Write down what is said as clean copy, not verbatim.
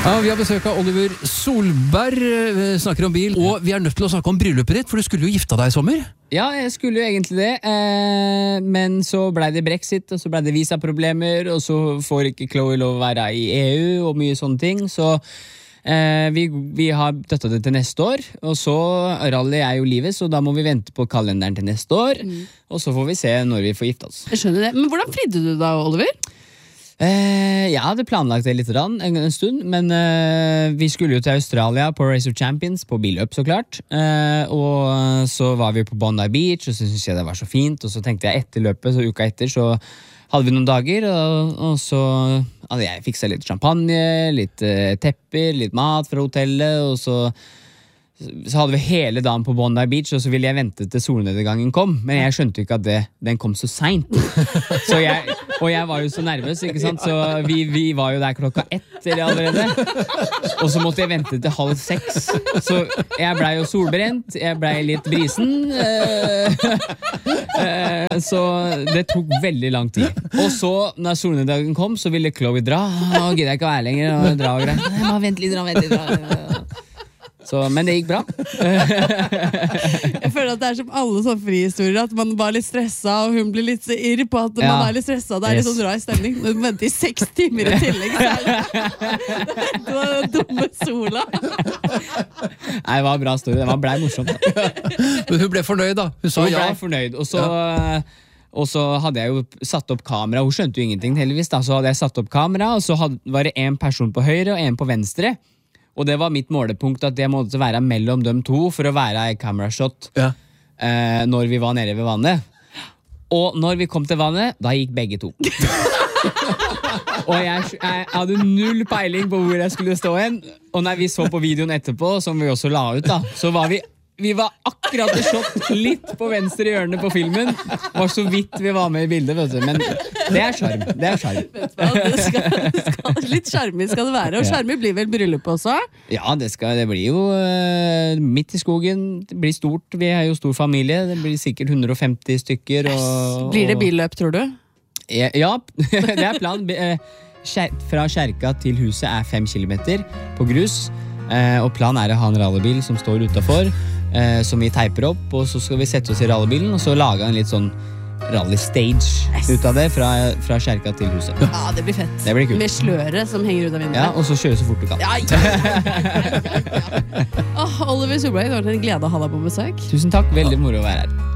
Ja, vi har besøk av Oliver Solberg, vi snakker om bil, og vi er nødt til å snakke om bryllupet ditt, for du skulle jo gifte deg i sommer. Ja, jeg skulle jo egentlig det, men så ble det Brexit, og så ble det visaproblemer, og så får ikke Chloe lov å være i EU, og mye sånne ting, så vi har døttet det til neste år, og så rally er jo livet, så da må vi vente på kalenderen til neste år, og så får vi se når vi får gifte oss. Jeg skjønner det, men hvordan fridde du da, Oliver? Jeg hadde planlagt det litt en stund, men vi skulle jo til Australia på Race of Champions, på billøp så klart, og så var vi på Bondi Beach, og så synes jeg det var så fint, og så tenkte jeg etter løpet, så uka etter, så hadde vi noen dager, og så hadde jeg fikset litt champagne, litt tepper, litt mat fra hotellet, og så hadde vi hele dagen på Bondi Beach, og så ville jeg vente til solnedgangen kom, men jeg skjønte ikke at den kom så sent. Og jeg var jo så nervøs, ikke sant? Så vi var jo der 1:00 allerede, og så måtte jeg vente til 5:30, så jeg ble jo solbrent, jeg ble litt brisen, så det tok veldig lang tid. Og så, når solnedgangen kom, så ville Chloe dra, og gidder jeg ikke være lenger, og dra og greier. Jeg må vente litt. Så, men det gikk bra. Jeg føler at det som alle sånne frihistorier, at man var litt stresset, og hun blir litt irr på at man er litt stresset, og det er litt sånn rar stemning. Når du venter i 6 timer i tillegg, så det var den dumme sola. Nei, det var en bra story, det ble morsomt. Men hun ble fornøyd da. Hun sa ja. Hun ble fornøyd, og så hadde jeg jo satt opp kamera. Hun skjønte jo ingenting heldigvis da. Så hadde jeg satt opp kamera, og så var det en person på høyre og en på venstre. Og det var mitt målepunkt, at jeg måtte være mellom dem to for å være i camerashot når vi var nede ved vannet. Og når vi kom til vannet, da gikk begge to. Og jeg hadde null peiling på hvor jeg skulle stå hen. Og når vi så på videoen etterpå, som vi også la ut da, så var vi var akkurat i shot litt på venstre hjørne på filmen. Var så vidt vi var med i bildet, vet du. Men det er charm, det er charm. Litt charmig skal det være, og charmig blir vel bryllup også? Ja, det blir jo midt i skogen, det blir stort, vi er jo stor familie, det blir sikkert 150 stykker. Blir det billøp, tror du? Ja, det er planen. Fra kjerka til huset er 5 kilometer på grus, og planen er å ha en rallybil som står utenfor, som vi teiper opp, og så skal vi sette oss i rallybilen, og så lage en litt sånn rally-stage ut av det, fra kjerka til huset. Ja, det blir fett. Det blir kult. Med sløret som henger ut av vinduet. Ja, og så kjøre så fort du kan. Oliver Solberg, det var en glede å ha deg på besøk. Tusen takk, veldig moro å være her.